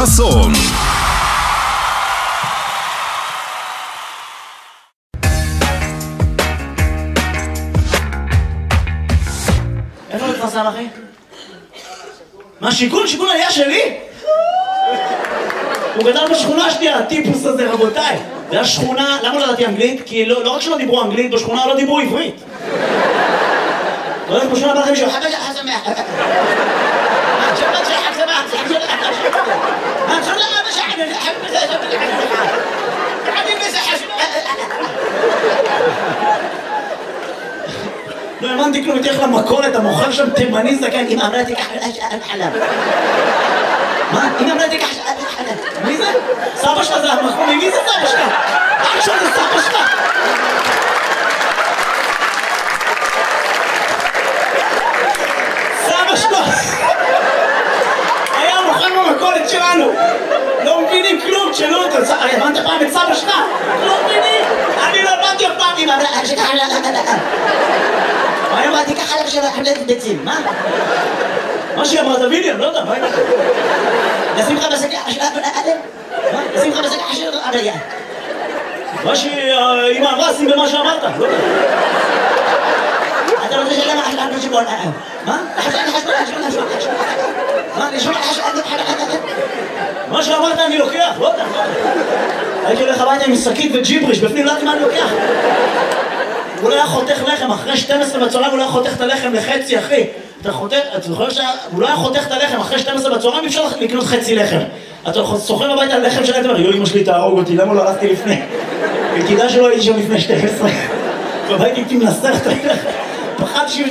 חסון. איפה מתפרסם אחי? מה שיכון? שיכון עלייה שלי? הוא גדל בשכונה שלי, הטיפוס הזה, רבותיי. זה השכונה, למה לא ידעתי אנגלית? כי לא רק שלא דיברו אנגלית, בשכונה לא דיברו עברית. לא יודעת, בשכונה בא לכם מישהו, חגה חסמח. شبت شحك سماح شو لا مش احب قاعدين نمسح לא האמנתי כלום, תלך למכולת, המוכר שם תימני זקן, אמא אמרה תיקח חלב. מה? אמא אמרה תיקח חלב. מי זה? סבא שלך זה המחמי, מי זה סבא שלך? אח שלך זה סבא שלך? סבא שלך היה מוכר במכולת שלנו. לא מבינים כלום, תשאלו אותו, הבנת פעם את סבא שלך? לא מבינים, אני לא הבנתי אף פעם. אמא אמרה שכח אני אמרתי ככה לך של חבלת ביצים, מה? מה שהיא אמרת ויליאם, לא יודע, מה היא אמרת? נשים לך בשקע חשב עליהם? מה? נשים לך בשקע חשב עליהם? מה שהיא אמרה, שים במה שאמרת, לא יודע. אתה רוצה שלמה חשב עליהם שבועל עליהם? מה? מה? נשמע חשב עליהם? מה שאמרת אני לוקח, לא יודע. הייתי הולך הביתה עם שקית וג'יבריש, בפנים לא יודעת מה אני לוקח. הוא לא היה חותך לחם, אחרי 12 בצהריים הוא לא היה חותך את הלחם לחצי, אחי. אתה חותך, אתה זוכר שהוא לא היה חותך את הלחם, אחרי 12 בצהריים אי אפשר לקנות חצי לחם. אתה סוחר הביתה על לחם שלהם, אתה אומר, אמא שלי תהרוג אותי, למה לא הלכתי לפני? וכדאי שלא הייתי שם לפני 12. ובאתי איתי מנסח את הלחם. פחדתי